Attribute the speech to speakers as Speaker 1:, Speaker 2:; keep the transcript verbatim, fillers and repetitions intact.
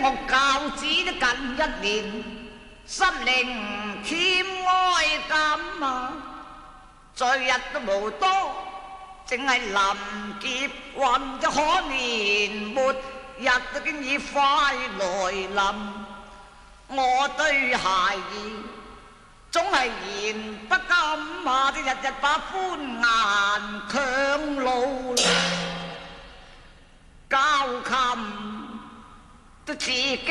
Speaker 1: 我教子都近一年，心靈欠哀感啊，在日都無多，淨係臨劫運咗可憐，末日都經已快來臨。我對孩兒總係言不甘啊，日日把歡顏強露，教琴都自己